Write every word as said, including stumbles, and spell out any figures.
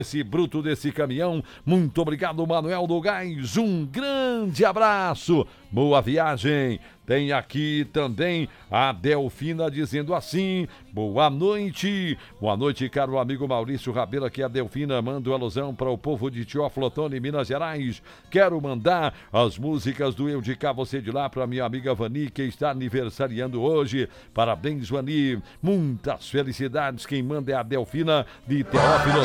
esse bruto desse caminhão. Muito obrigado, Manuel do Gás. Um grande abraço. Boa viagem. Tem aqui também a Delfina dizendo assim: boa noite. Boa noite, caro amigo Maurício Rabelo. Aqui a Delfina manda uma alusão para o povo de Teóflotone, Minas Gerais. Quero mandar as músicas do Eu de Cá, Você de Lá para minha amiga Vani, que está aniversariando hoje. Parabéns, Vani. Muitas felicidades. Quem manda é a Delfina de Teófilo.